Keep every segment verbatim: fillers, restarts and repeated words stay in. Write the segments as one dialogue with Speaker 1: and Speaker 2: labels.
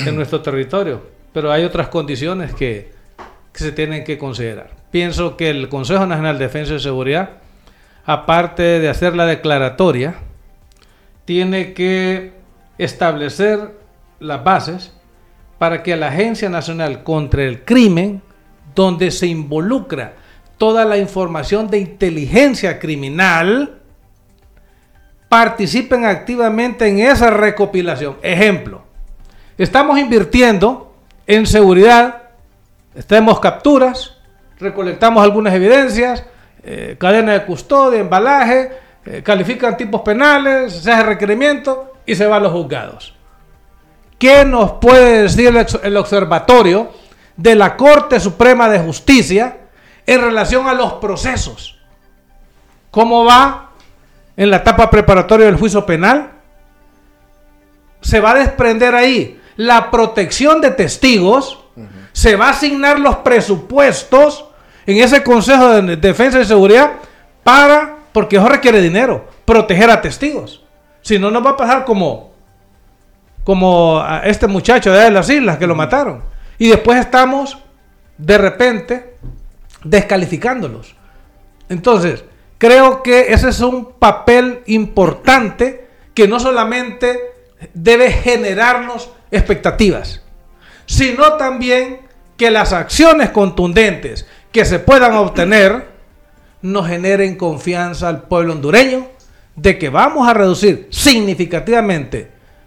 Speaker 1: en nuestro territorio, pero hay otras condiciones que, que se tienen que considerar. Pienso que el Consejo Nacional de Defensa y Seguridad, aparte de hacer la declaratoria, tiene que establecer las bases para que la Agencia Nacional contra el Crimen, donde se involucra toda la información de inteligencia criminal, participen activamente en esa recopilación. Ejemplo, estamos invirtiendo en seguridad, tenemos capturas, recolectamos algunas evidencias, eh, cadena de custodia, embalaje, eh, califican tipos penales, se hace requerimiento y se va a los juzgados. ¿Qué nos puede decir el, el observatorio de la Corte Suprema de Justicia en relación a los procesos? ¿Cómo va en la etapa preparatoria del juicio penal? Se va a desprender ahí la protección de testigos, uh-huh. Se va a asignar los presupuestos en ese Consejo de Defensa y Seguridad para, porque eso requiere dinero, proteger a testigos. Si no, nos va a pasar como como a este muchacho de las islas que lo mataron. Y después estamos de repente descalificándolos. Entonces, creo que ese es un papel importante que no solamente debe generarnos expectativas, sino también que las acciones contundentes que se puedan obtener nos generen confianza al pueblo hondureño de que vamos a reducir significativamente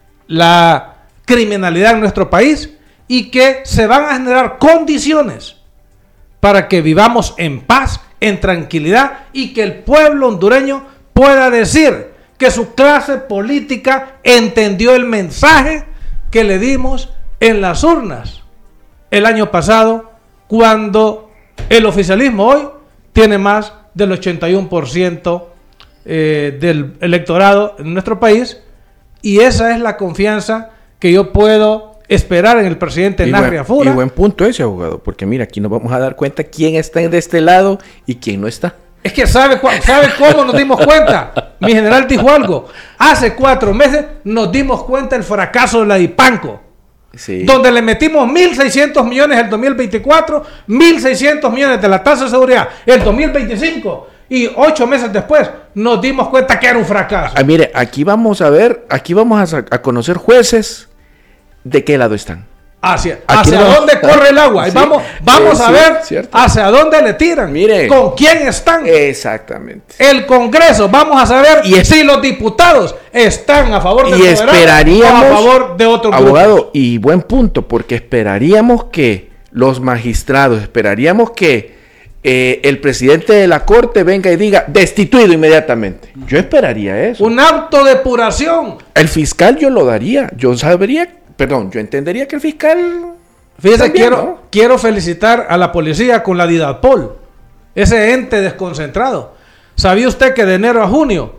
Speaker 1: la criminalidad en nuestro país y que se van a generar condiciones para que vivamos en paz, en tranquilidad y que el pueblo hondureño pueda decir que su clase política entendió el mensaje que le dimos en las urnas el año pasado, cuando el oficialismo hoy tiene más del ochenta y uno por ciento eh, del electorado en nuestro país, y esa es la confianza que yo puedo esperar en el presidente Narri Afura.
Speaker 2: Y buen punto ese, abogado, porque mira, aquí nos vamos a dar cuenta quién está de este lado y quién no está.
Speaker 1: Es que sabe, sabe cómo nos dimos cuenta. Mi general dijo algo. Hace cuatro meses nos dimos cuenta del fracaso de la DIPANCO. Sí. Donde le metimos mil seiscientos millones el dos mil veinticuatro, mil seiscientos millones de la tasa de seguridad el dos mil veinticinco. Y ocho meses después nos dimos cuenta que era un fracaso.
Speaker 2: Ah, mire, aquí vamos a ver, aquí vamos a, a conocer jueces de qué lado están.
Speaker 1: Hacia, hacia no, dónde corre el agua. Sí, y vamos, vamos sí, a ver cierto. hacia dónde le tiran.
Speaker 2: Mire,
Speaker 1: con quién están.
Speaker 2: Exactamente.
Speaker 1: El Congreso, vamos a saber y es, si los diputados están a favor del
Speaker 2: y esperaríamos,
Speaker 1: o a favor de otro
Speaker 2: abogado,
Speaker 1: grupo.
Speaker 2: Y buen punto, porque esperaríamos que los magistrados, esperaríamos que Eh, el presidente de la Corte venga y diga destituido inmediatamente. Yo esperaría eso.
Speaker 1: Un auto de depuración.
Speaker 2: El fiscal yo lo daría. Yo sabría, perdón, yo entendería que el fiscal...
Speaker 1: Fíjese, también, quiero, ¿no? quiero felicitar a la policía con la DIDAPOL, ese ente desconcentrado. ¿Sabía usted que de enero a junio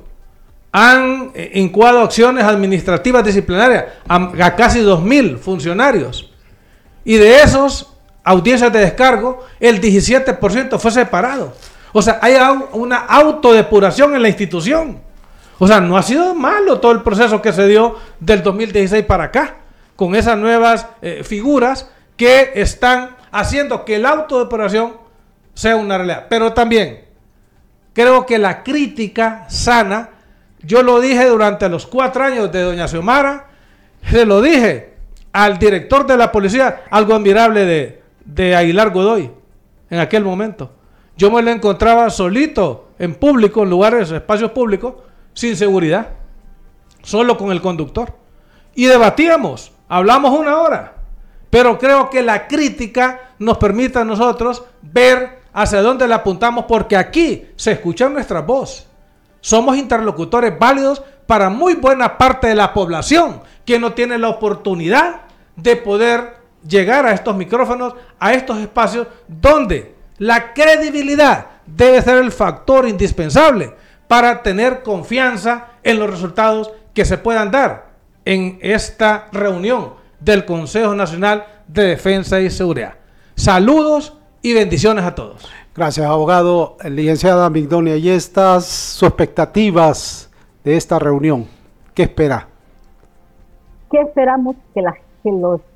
Speaker 1: han eh, incoado acciones administrativas disciplinarias a, a casi dos mil funcionarios? Y de esos... audiencias de descargo, el diecisiete por ciento fue separado. O sea, hay una autodepuración en la institución. O sea, no ha sido malo todo el proceso que se dio del dos mil dieciséis para acá, con esas nuevas eh, figuras que están haciendo que la autodepuración sea una realidad. Pero también creo que la crítica sana, yo lo dije durante los cuatro años de doña Xiomara, se lo dije al director de la policía, algo admirable de de Aguilar Godoy, en aquel momento. Yo me lo encontraba solito, en público, en lugares, espacios públicos, sin seguridad, solo con el conductor. Y debatíamos, hablamos una hora, pero creo que la crítica nos permite a nosotros ver hacia dónde le apuntamos, porque aquí se escucha nuestra voz. Somos interlocutores válidos para muy buena parte de la población que no tiene la oportunidad de poder llegar a estos micrófonos, a estos espacios donde la credibilidad debe ser el factor indispensable para tener confianza en los resultados que se puedan dar en esta reunión del Consejo Nacional de Defensa y Seguridad. Saludos y bendiciones a todos.
Speaker 3: Gracias, abogado. Licenciada Migdonia Yestas, sus expectativas de esta reunión, ¿qué espera?
Speaker 4: ¿Qué esperamos? Que, la, que los